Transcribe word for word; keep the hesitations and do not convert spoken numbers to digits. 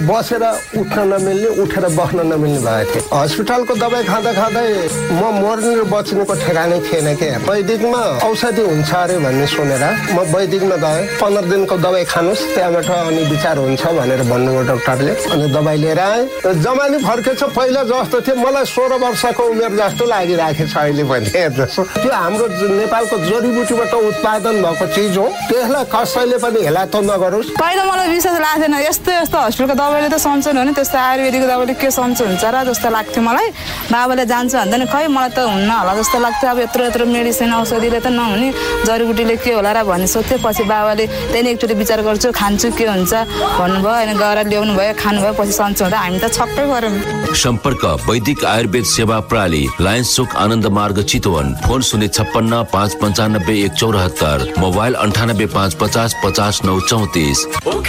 बसेर उठ्न नमिल्ने उठेर बस्न नमिल्ने भएको थियो। हस्पिटलको दबाई खाँदा खाँदै म मर्ने र बच्नुको ठेगानै थिएन के। वैदिकमा औषधि हुन्छ अरे भन्ने सुनेर म वैदिकमा गएँ। पन्ध्र दिनको दबाई खानुहोस् त्यहाँबाट अनि विचार हुन्छ भनेर भन्नुभयो डाक्टरले। अनि दबाई लिएर आएँ। जमानी फर्केछ पहिला जस्तो थियो मलाई सोह्र वर्षको उमेर जस्तो लागिरहेको छ अहिले पनि। जस्तो त्यो हाम्रो नेपालको जडीबुटीबाट उत्पादन भएको चिज हो, त्यसलाई कसैले पनि हेला त नगरोस्। पहिला मलाई विश्वास लाग्थेन यस्तो यस्तो हस्पिटलको दबाईले त सन्चो हुने, त्यस्तो आयुर्वेदिकको दबाईले के सन्चो हुन्छ र जस्तो लाग्थ्यो मलाई। बाबाले जान्छ भन्दा नि खै मलाई त हुन्न होला जस्तो लाग्थ्यो। अब यत्रो यत्रो मेडिसिन औषधिले त नहुने, जडीबुटीले के होला र भन्ने सोध्थेँ। पछि बाबाले त्यहाँदेखि एकचोटि विचार गर्छु खान्छु के हुन्छ भन्नुभयो। अनि गएर ल्याउनु भयो, खानुभयो, पछि सन्चो हुँदा हामी त छक्कै पर्यौँ। सम्पर्क वैदिक आयुर्वेद सेवा प्रणाली, लायन्स चोक आनन्द मार्ग चितवन। फोन शून्य छप्पन्न पाँच पन्चानब्बे एक चौरात्तर, मोबाइल अन्ठानब्बे पाँच पचास पचास नौ चौतिस।